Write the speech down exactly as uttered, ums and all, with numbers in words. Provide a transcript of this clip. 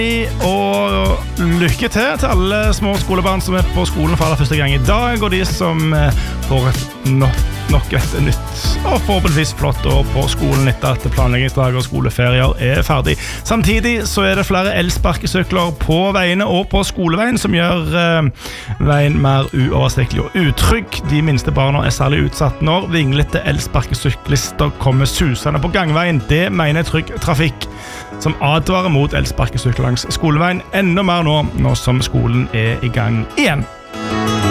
Og lykke til til alle små skolebarn som er på skolen for aller første gang i dag, og de som får et nok, nok et nytt og forhåpentligvis flott år på skolen etter at planleggingsdager og skoleferier er ferdig. Samtidig så er det flere elsparkesykler på veiene og på skoleveien som gjør eh, veien mer uoversiktlig og utrygg. De minste barna er særlig utsatt når vinglete elsparkesyklister kommer susende på gangveien. Det mener Trygg Trafikk, som advarer mot elsparkesykler langs skoleveien enda mer nå, nå som skolen er i gang igjen.